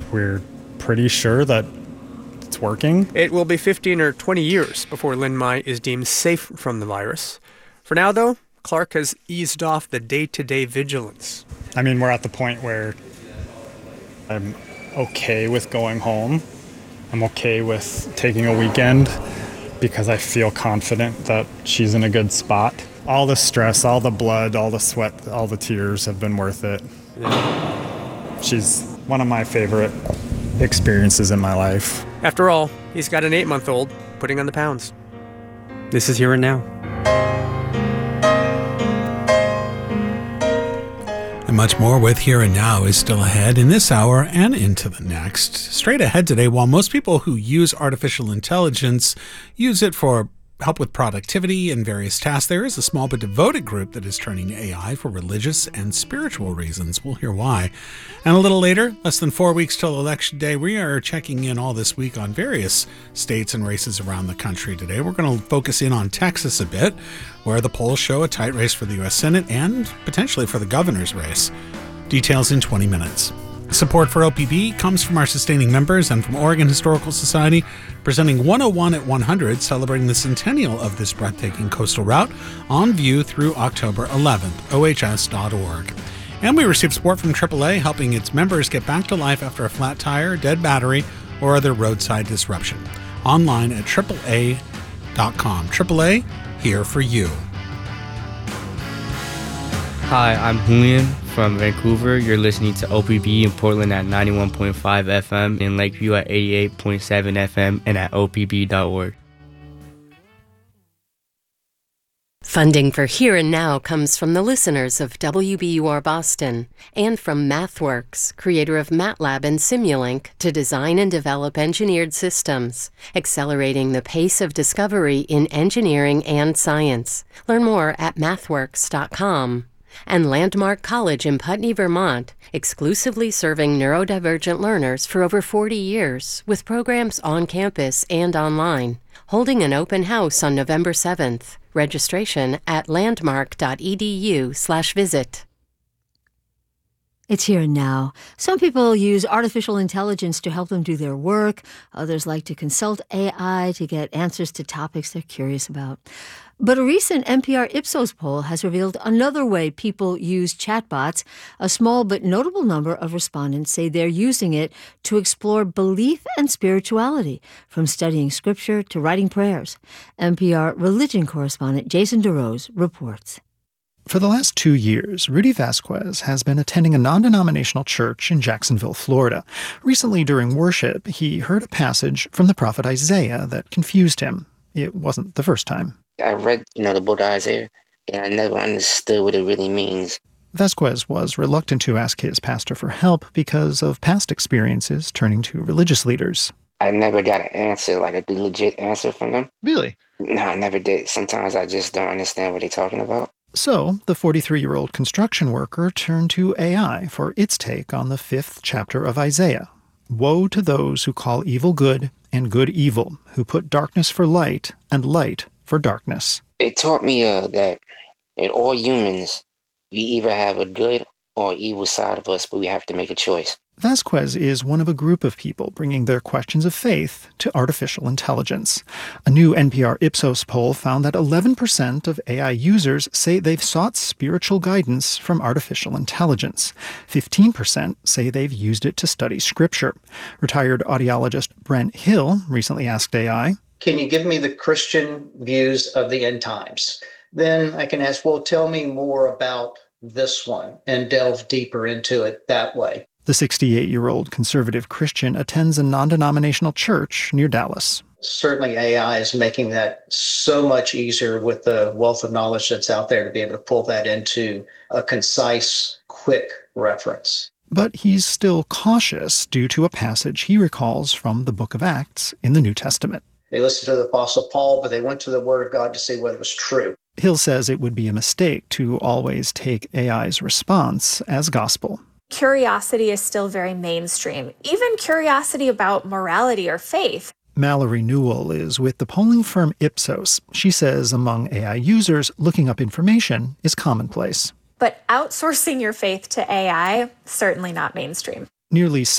we're pretty sure that it's working. It will be 15 or 20 years before Lin Mai is deemed safe from the virus. For now, though, Clark has eased off the day-to-day vigilance. I mean, we're at the point where I'm okay with going home. I'm okay with taking a weekend because I feel confident that she's in a good spot. All the stress, all the blood, all the sweat, all the tears have been worth it. Yeah. She's one of my favorite experiences in my life. After all, he's got an 8-month-old putting on the pounds. This is Here and Now. And much more with Here and Now is still ahead in this hour and into the next. Straight ahead today, while most people who use artificial intelligence use it for help with productivity and various tasks, there is a small but devoted group that is turning to AI for religious and spiritual reasons. We'll hear why. And a little later, less than 4 weeks till Election Day, we are checking in all this week on various states and races around the country today. We're going to focus in on Texas a bit, where the polls show a tight race for the U.S. Senate and potentially for the governor's race. Details in 20 minutes. Support for OPB comes from our sustaining members and from Oregon Historical Society, presenting 101 at 100, celebrating the centennial of this breathtaking coastal route, on view through October 11th, ohs.org. And we receive support from AAA, helping its members get back to life after a flat tire, dead battery, or other roadside disruption. Online at AAA.com. AAA, here for you. Hi, I'm Julian from Vancouver. You're listening to OPB in Portland at 91.5 FM, in Lakeview at 88.7 FM, and at opb.org. Funding for Here and Now comes from the listeners of WBUR Boston and from MathWorks, creator of MATLAB and Simulink, to design and develop engineered systems, accelerating the pace of discovery in engineering and science. Learn more at mathworks.com. And Landmark College in Putney, Vermont, exclusively serving neurodivergent learners for over 40 years, with programs on campus and online. Holding an open house on November 7th. Registration at landmark.edu/visit. It's Here and Now. Some people use artificial intelligence to help them do their work. Others like to consult AI to get answers to topics they're curious about. But a recent NPR Ipsos poll has revealed another way people use chatbots. A small but notable number of respondents say they're using it to explore belief and spirituality, from studying scripture to writing prayers. NPR religion correspondent Jason DeRose reports. For the last 2 years, Rudy Vasquez has been attending a non-denominational church in Jacksonville, Florida. Recently, during worship, he heard a passage from the prophet Isaiah that confused him. It wasn't the first time. I read, the book of Isaiah, and I never understood what it really means. Vasquez was reluctant to ask his pastor for help because of past experiences turning to religious leaders. I never got an answer, like a legit answer from them. Really? No, I never did. Sometimes I just don't understand what they're talking about. So, the 43-year-old construction worker turned to AI for its take on the 5th chapter of Isaiah. Woe to those who call evil good and good evil, who put darkness for light and light for darkness. It taught me that in all humans, we either have a good or evil side of us, but we have to make a choice. Vasquez is one of a group of people bringing their questions of faith to artificial intelligence. A new NPR Ipsos poll found that 11% of AI users say they've sought spiritual guidance from artificial intelligence. 15% say they've used it to study scripture. Retired audiologist Brent Hill recently asked AI, "Can you give me the Christian views of the end times?" Then I can ask, well, tell me more about this one, and delve deeper into it that way. The 68-year-old conservative Christian attends a non-denominational church near Dallas. Certainly AI is making that so much easier with the wealth of knowledge that's out there to be able to pull that into a concise, quick reference. But he's still cautious due to a passage he recalls from the book of Acts in the New Testament. They listened to the Apostle Paul, but they went to the Word of God to see whether it was true. Hill says it would be a mistake to always take AI's response as gospel. Curiosity is still very mainstream, even curiosity about morality or faith. Mallory Newell is with the polling firm Ipsos. She says among AI users, looking up information is commonplace. But outsourcing your faith to AI, certainly not mainstream. Nearly